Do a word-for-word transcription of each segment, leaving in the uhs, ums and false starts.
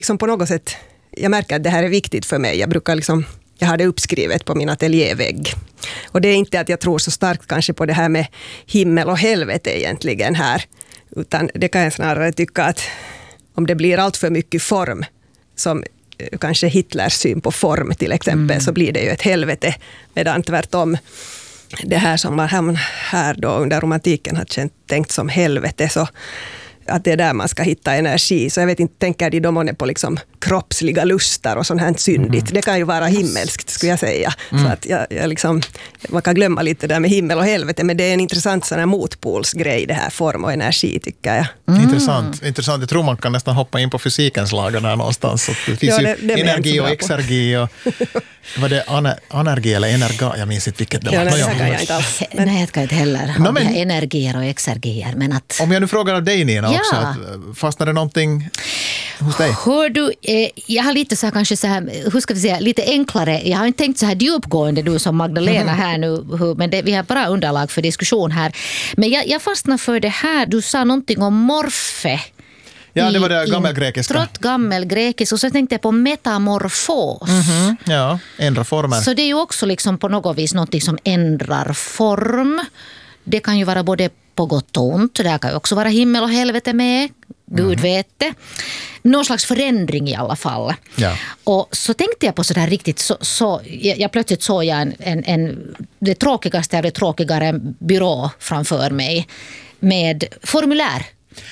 liksom på något sätt, jag märker att det här är viktigt för mig. Jag brukar liksom, jag har det uppskrivet på min ateljévägg. Och det är inte att jag tror så starkt kanske på det här med himmel och helvete egentligen här. Utan det kan jag snarare tycka att om det blir allt för mycket form, som kanske Hitlers syn på form till exempel, mm. så blir det ju ett helvete. Medan tvärtom, det här som man här då under romantiken har känt, tänkt som helvete, så att det är där man ska hitta energi. Så jag vet inte, tänker de då på liksom kroppsliga lustar och sånt här syndigt. Mm. Det kan ju vara himmelskt, skulle jag säga. Mm. Så att jag, jag liksom, man kan glömma lite där med himmel och helvete, men det är en intressant sån här motpolsgrej, det här form och energi, tycker jag. Mm. Intressant, intressant. Jag tror man kan nästan hoppa in på fysikens lagar där någonstans. Så det finns ja, det, det ju energi och exergi och var det ana, anergi eller energa? Jag minns inte vilket det var. Ja, nej, det kan jag inte alls. Men, nej, jag kan inte heller ha no, men, energier och exergier. Men att... Om jag nu frågar av dig, Nina, ja. också, att, fastnar det någonting hos dig? Hör du, eh, jag har lite så här, kanske så här, hur ska vi säga, lite enklare. Jag har inte tänkt så här djupgående du som Magdalena här nu, hur, men det, vi har bara underlag för diskussion här. Men jag, jag fastnar för det här, du sa någonting om morfe. Ja, det var det gammelgrekiska. Trott gammelgrekisk, och så tänkte jag på metamorfos. Mm-hmm. Ja, ändra former. Så det är ju också liksom på något vis något som ändrar form. Det kan ju vara både på gott och ont. Det kan ju också vara himmel och helvete med. Gud mm. vet det. Någon slags förändring i alla fall. Ja. Och så tänkte jag på sådär riktigt, så, så, jag, jag plötsligt såg jag en, en, en, det tråkigaste av det tråkigare en byrå framför mig med formulär.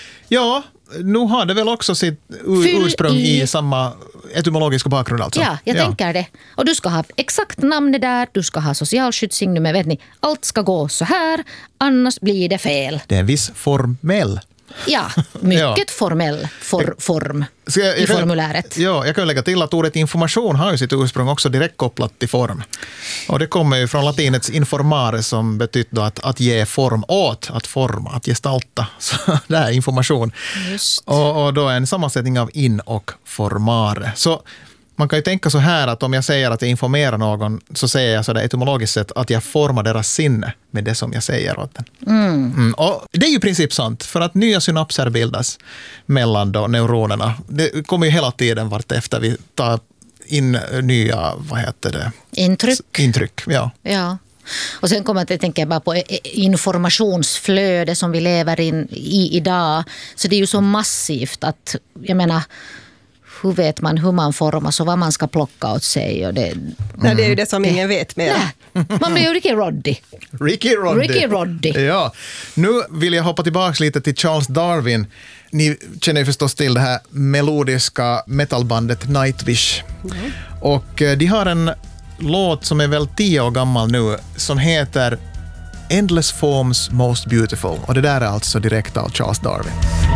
Ja, nu har det väl också sitt Fyll ursprung i, i samma etymologiska bakgrund alltså. Ja, jag ja. tänker det. Och du ska ha exakt namn där, du ska ha socialskyddssignum, vet ni, allt ska gå så här, annars blir det fel. Det är en viss formell. Ja, mycket ja. formell for, form jag, jag, i formuläret. Ja, jag kan lägga till att ordet information har ju sitt ursprung också direkt kopplat till form. Och det kommer ju från latinets informare, som betyder att, att ge form åt, att forma, att gestalta. Så det är information. Just. Och, och då är en sammansättning av in och formare. Så man kan ju tänka så här att om jag säger att jag informerar någon, så säger jag så där etymologiskt sett att jag formar deras sinne med det som jag säger åt den. Mm. Mm. Och det är ju i princip sant, för att nya synapser bildas mellan då neuronerna. Det kommer ju hela tiden vart efter vi tar in nya, vad heter det? Intryck. Intryck, ja. Ja. Och sen kommer jag att tänka bara på informationsflöde som vi lever in i idag. Så det är ju så massivt att, jag menar, hur vet man hur man formas och vad man ska plocka åt sig? Och det, mm. Nej, det är ju det som ingen vet mer. Man blir ju Ricky Roddy. Ricky Roddy. Ricky Roddy. Ja. Nu vill jag hoppa tillbaka lite till Charles Darwin. Ni känner ju förstås till det här melodiska metalbandet Nightwish. Mm. Och de har en låt som är väl tio år gammal nu som heter Endless Forms Most Beautiful. Och det där är alltså direkt av Charles Darwin.